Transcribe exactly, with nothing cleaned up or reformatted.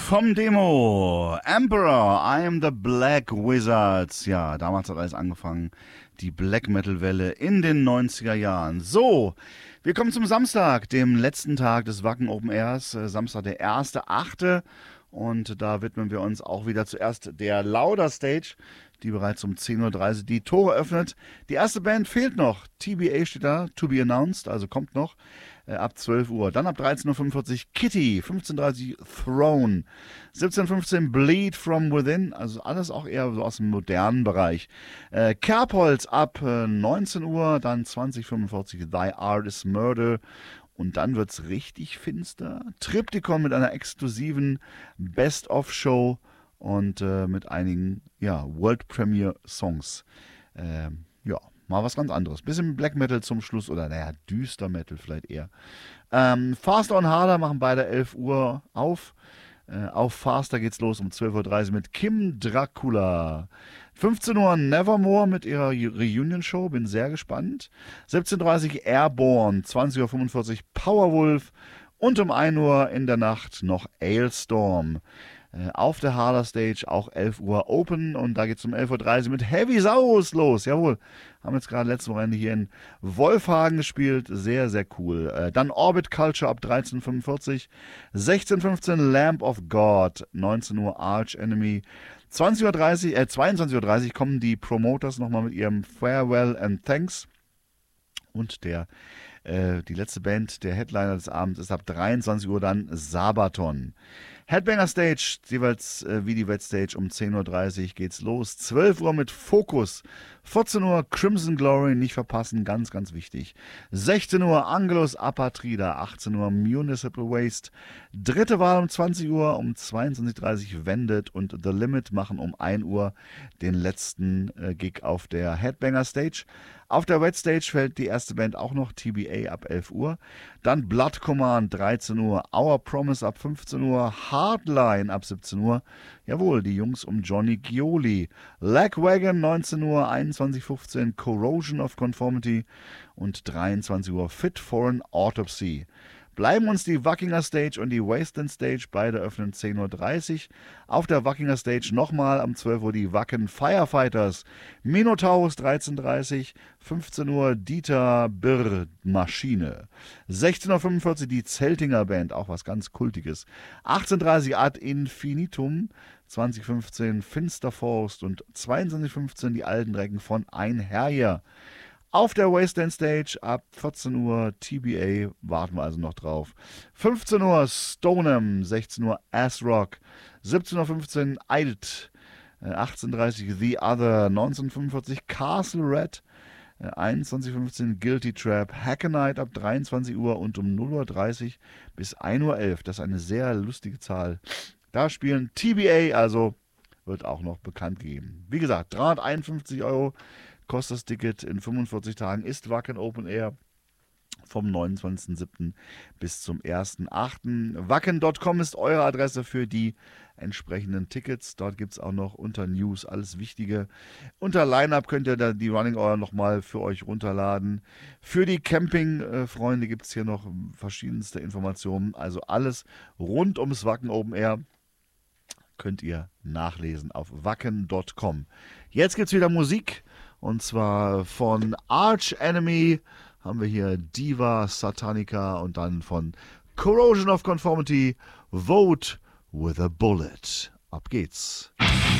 vom Demo. Emperor, I am the Black Wizards. Ja, damals hat alles angefangen. Die Black Metal Welle in den neunziger Jahren. So, wir kommen zum Samstag, dem letzten Tag des Wacken Open Airs. Äh, Samstag, der erste achte Und da widmen wir uns auch wieder zuerst der Lauder Stage, die bereits um zehn Uhr dreißig die Tore öffnet. Die erste Band fehlt noch. T B A steht da, to be announced, also kommt noch. Äh, ab zwölf Uhr. Dann ab dreizehn Uhr fünfundvierzig Kitty, fünfzehn Uhr dreißig Throne, siebzehn Uhr fünfzehn Bleed from Within, also alles auch eher so aus dem modernen Bereich. Äh, Kerbholz ab äh, neunzehn Uhr, dann zwanzig Uhr fünfundvierzig Thy Art is Murder. Und dann wird's richtig finster. Triptychon mit einer exklusiven Best-of-Show und äh, mit einigen ja, World-Premiere-Songs. Ähm, ja, mal was ganz anderes. Bisschen Black Metal zum Schluss oder naja, düster Metal vielleicht eher. Ähm, Faster und Harder machen beide elf Uhr auf. Äh, auf Faster geht's los um zwölf Uhr dreißig mit Kim Dracula. fünfzehn Uhr Nevermore mit ihrer Reunion-Show, bin sehr gespannt. siebzehn Uhr dreißig Airborne, zwanzig Uhr fünfundvierzig Powerwolf und um ein Uhr in der Nacht noch Ailstorm. Äh, auf der Harder Stage auch elf Uhr Open und da geht es um elf Uhr dreißig mit Heavy Saurus los. Jawohl, haben jetzt gerade letztes Wochenende hier in Wolfhagen gespielt. Sehr, sehr cool. Äh, dann Orbit Culture ab dreizehn Uhr fünfundvierzig, sechzehn Uhr fünfzehn Lamp of God, neunzehn Uhr Arch Enemy. zwanzig Uhr dreißig, äh, zweiundzwanzig Uhr dreißig kommen die Promoters nochmal mit ihrem Farewell and Thanks. Und der, äh, die letzte Band, der Headliner des Abends, ist ab dreiundzwanzig Uhr dann Sabaton. Headbanger Stage, jeweils äh, wie die Wet Stage, um zehn Uhr dreißig geht's los. zwölf Uhr mit Focus. vierzehn Uhr Crimson Glory, nicht verpassen, ganz, ganz wichtig. sechzehn Uhr Angelus Apatrida, achtzehn Uhr Municipal Waste. Dritte Wahl um zwanzig Uhr, um zweiundzwanzig Uhr dreißig Vended und The Limit machen um ein Uhr den letzten äh, Gig auf der Headbanger Stage. Auf der Wet Stage fällt die erste Band auch noch, T B A ab elf Uhr. Dann Blood Command dreizehn Uhr, Our Promise ab fünfzehn Uhr, Hardline ab siebzehn Uhr. Jawohl, die Jungs um Johnny Gioli. Lagwagon neunzehn Uhr, einundzwanzig Uhr fünfzehn Corrosion of Conformity und dreiundzwanzig Uhr Fit for an Autopsy. Bleiben uns die Wackinger Stage und die Wasteland Stage, beide öffnen zehn Uhr dreißig. Auf der Wackinger Stage nochmal um zwölf Uhr die Wacken Firefighters. Minotaurus dreizehn Uhr dreißig, fünfzehn Uhr Dieter Birr Maschine. sechzehn Uhr fünfundvierzig die Zeltinger Band, auch was ganz Kultiges. achtzehn Uhr dreißig Ad Infinitum, zwanzig Uhr fünfzehn Finsterforst und zweiundzwanzig Uhr fünfzehn die Alten Drecken von Einherjer. Auf der Wasteland Stage ab vierzehn Uhr T B A, warten wir also noch drauf. fünfzehn Uhr Stoneham, sechzehn Uhr Assrock, siebzehn Uhr fünfzehn Eilt, achtzehn Uhr dreißig The Other, neunzehn Uhr fünfundvierzig Castle Red, einundzwanzig Uhr fünfzehn Guilty Trap, Hackenite ab dreiundzwanzig Uhr und um null Uhr dreißig bis ein Uhr elf. Das ist eine sehr lustige Zahl. Da spielen T B A, also wird auch noch bekannt gegeben. Wie gesagt, dreihunderteinundfünfzig Euro kostet das Ticket in fünfundvierzig Tagen, ist Wacken Open Air vom neunundzwanzigsten siebten bis zum ersten achten Wacken Punkt com ist eure Adresse für die entsprechenden Tickets. Dort gibt es auch noch unter News alles Wichtige. Unter Line-Up könnt ihr da die Running Hour nochmal für euch runterladen. Für die Camping-Freunde gibt es hier noch verschiedenste Informationen. Also alles rund ums Wacken Open Air könnt ihr nachlesen auf wacken Punkt com. Jetzt gibt es wieder Musik. Und zwar von Arch Enemy haben wir hier Diva Satanica und dann von Corrosion of Conformity Vote with a Bullet. Ab geht's.